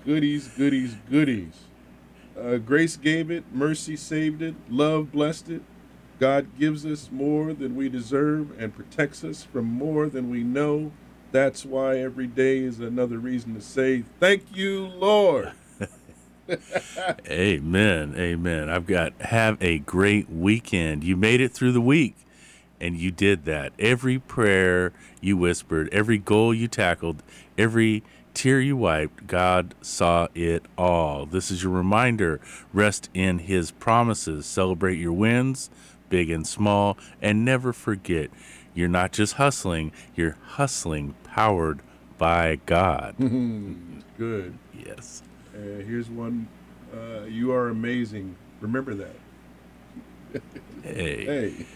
Goodies, goodies, goodies. Grace gave it, mercy saved it, love blessed it. God gives us more than we deserve and protects us from more than we know. That's why every day is another reason to say, thank you, Lord. Amen. Amen. I've got have a great weekend. You made it through the week and you did that. Every prayer you whispered, every goal you tackled, every tear you wiped, God saw it all. This is your reminder. Rest in his promises. Celebrate your wins, big and small, and never forget you're not just hustling, you're hustling powered by God. Good. Yes. Here's one. You are amazing. Remember that. Hey. Hey.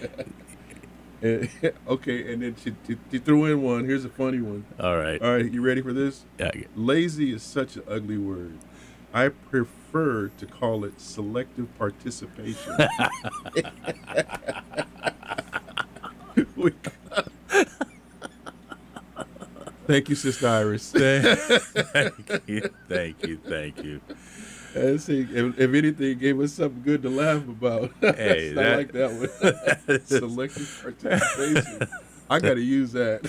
Okay, and then she threw in one. Here's a funny one. All right. All right, you ready for this? Yeah. Lazy is such an ugly word. I prefer to call it selective participation. We- Thank you, Sister Iris. Thank you. Thank you. Thank you. Let's see, if anything, gave us something good to laugh about. Hey, I like that one. Selective participation. I got to use that.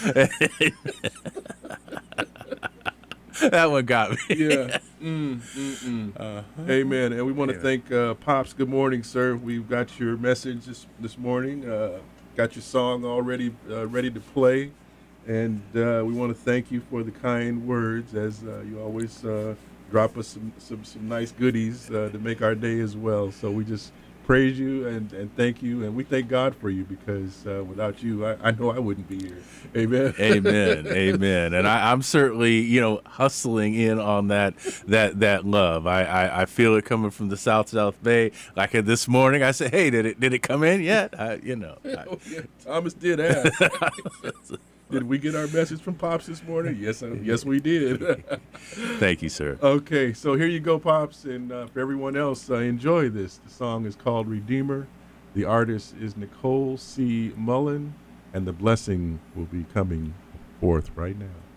That one got me. Yeah. Amen. And we want to thank Pops. Good morning, sir. We've got your message this morning. Got your song already ready to play. And we want to thank you for the kind words as you always drop us some nice goodies to make our day as well. So we just praise you and thank you. And we thank God for you because without you, I know I wouldn't be here. Amen. Amen. Amen. And I'm certainly, hustling in on that love. I feel it coming from the South Bay. Like this morning, I said, "Hey, did it come in yet?" Oh, yeah. Thomas did ask. Did we get our message from Pops this morning? Yes, we did. Thank you, sir. Okay, so here you go, Pops, and for everyone else, enjoy this. The song is called Redeemer. The artist is Nicole C. Mullen, and the blessing will be coming forth right now.